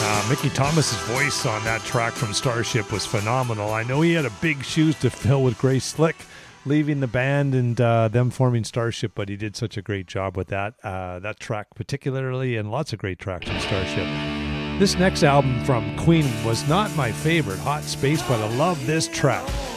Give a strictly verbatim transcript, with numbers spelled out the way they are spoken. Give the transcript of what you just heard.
Uh, Mickey Thomas's voice on that track from Starship was phenomenal. I know he had a big shoes to fill with Grace Slick leaving the band and uh, them forming Starship, but he did such a great job with that uh, that track particularly, and lots of great tracks from Starship. This next album from Queen was not my favorite, Hot Space, but I love this track.